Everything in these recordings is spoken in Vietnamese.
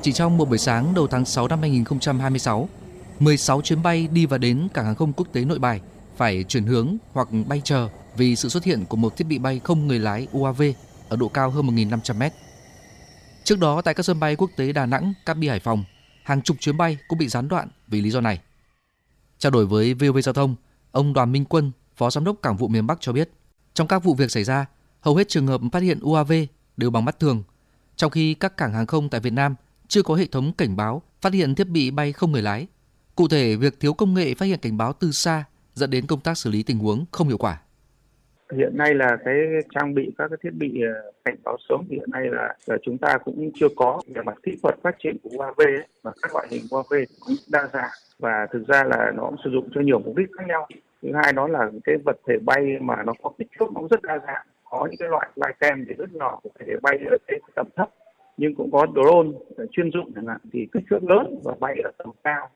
Chỉ trong một buổi sáng đầu tháng 6 năm 2026, 16 chuyến bay đi và đến cảng hàng không quốc tế Nội Bài phải chuyển hướng hoặc bay chờ vì sự xuất hiện của một thiết bị bay không người lái UAV ở độ cao hơn 1.500m. Trước đó tại các sân bay quốc tế Đà Nẵng, Cát Bi, Hải Phòng, hàng chục chuyến bay cũng bị gián đoạn vì lý do này. Trao đổi với VOV Giao thông, ông Đoàn Minh Quân, Phó Giám đốc Cảng vụ miền Bắc cho biết, trong các vụ việc xảy ra, hầu hết trường hợp phát hiện UAV đều bằng mắt thường, trong khi các cảng hàng không tại Việt Nam chưa có hệ thống cảnh báo phát hiện thiết bị bay không người lái. Cụ thể, việc thiếu công nghệ phát hiện cảnh báo từ xa dẫn đến công tác xử lý tình huống không hiệu quả. Hiện nay là cái trang bị các cái thiết bị cảnh báo sớm hiện nay là chúng ta cũng chưa có. Về mặt kỹ thuật phát triển của UAV và các loại hình UAV cũng đa dạng và thực ra là nó cũng sử dụng cho nhiều mục đích khác nhau. Thứ hai đó là cái vật thể bay mà nó có kích thước nó rất đa dạng. Có những cái loại flycam thì rất nhỏ có thể bay ở cái tầm thấp, nhưng cũng có drone chuyên dụng chẳng hạn thì kích thước lớn và bay ở tầm cao.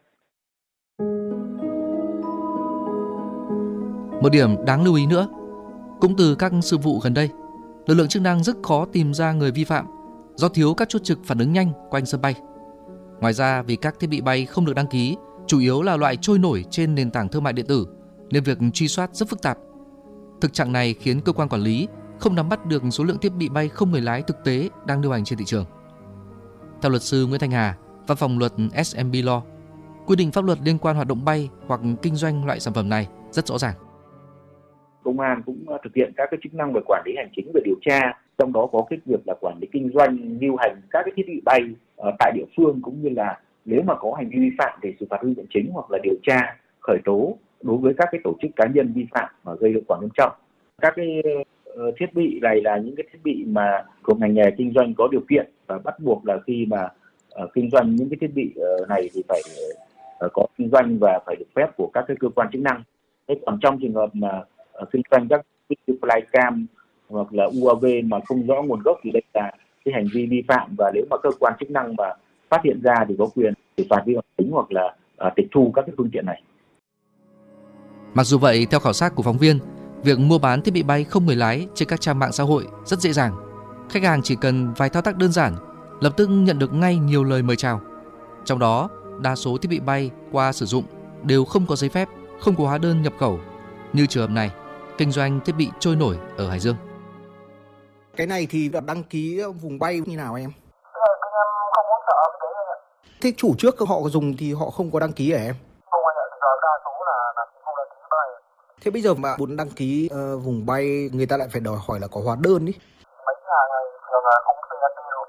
Một điểm đáng lưu ý nữa, cũng từ các sự vụ gần đây, lực lượng chức năng rất khó tìm ra người vi phạm do thiếu các chốt trực phản ứng nhanh quanh sân bay. Ngoài ra, vì các thiết bị bay không được đăng ký, chủ yếu là loại trôi nổi trên nền tảng thương mại điện tử, nên việc truy soát rất phức tạp. Thực trạng này khiến cơ quan quản lý không nắm bắt được số lượng thiết bị bay không người lái thực tế đang lưu hành trên thị trường. Theo luật sư Nguyễn Thanh Hà, Văn phòng luật SMB Law, quy định pháp luật liên quan hoạt động bay hoặc kinh doanh loại sản phẩm này rất rõ ràng. Công an cũng thực hiện các cái chức năng về quản lý hành chính, về điều tra, trong đó có cái việc là quản lý kinh doanh, lưu hành các cái thiết bị bay tại địa phương, cũng như là nếu mà có hành vi vi phạm thì xử phạt vi phạm chính hoặc là điều tra, khởi tố đối với các cái tổ chức cá nhân vi phạm mà gây hậu quả nghiêm trọng. Các cái thiết bị này là những cái thiết bị mà thuộc ngành nghề kinh doanh có điều kiện và bắt buộc là khi mà kinh doanh những cái thiết bị này thì phải có kinh doanh và phải được phép của các cái cơ quan chức năng. Thế còn trong trường hợp mà kinh doanh các flycam hoặc là UAV mà không rõ nguồn gốc thì đây là cái hành vi vi phạm, và nếu mà cơ quan chức năng mà phát hiện ra thì có quyền xử phạt vi phạm chính hoặc là tịch thu các cái phương tiện này. Mặc dù vậy, theo khảo sát của phóng viên, việc mua bán thiết bị bay không người lái trên các trang mạng xã hội rất dễ dàng. Khách hàng chỉ cần vài thao tác đơn giản, lập tức nhận được ngay nhiều lời mời chào. Trong đó, đa số thiết bị bay qua sử dụng đều không có giấy phép, không có hóa đơn nhập khẩu. Như trường hợp này, kinh doanh thiết bị trôi nổi ở Hải Dương. Cái này thì đăng ký vùng bay như nào em? Bên em không hỗ trợ cái đấy anh ạ. Thế chủ trước họ dùng thì họ không có đăng ký hả em? Không anh ạ, giờ đa số là không đăng ký bay. Thế bây giờ mà muốn đăng ký vùng bay, người ta lại phải đòi hỏi là có hóa đơn ý. Mấy hàng này thường là không CAT đâu.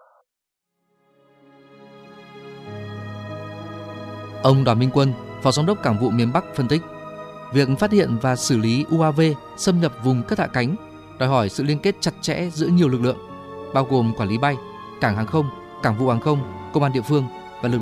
Ông Đoàn Minh Quân, Phó Giám đốc Cảng vụ miền Bắc phân tích, việc phát hiện và xử lý UAV xâm nhập vùng cất hạ cánh đòi hỏi sự liên kết chặt chẽ giữa nhiều lực lượng, bao gồm quản lý bay, cảng hàng không, cảng vụ hàng không, công an địa phương